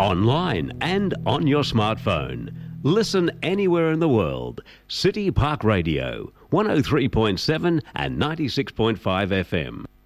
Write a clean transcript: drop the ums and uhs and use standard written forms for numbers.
online and on your smartphone. Listen anywhere in the world. City Park Radio, 103.7 and 96.5 FM.